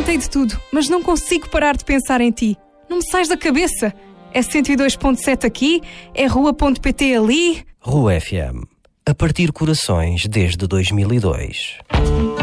tentei de tudo, mas não consigo parar de pensar em ti. Não me sais da cabeça. É 102.7 aqui, é rua.pt ali. Rua FM. A partir corações desde 2002.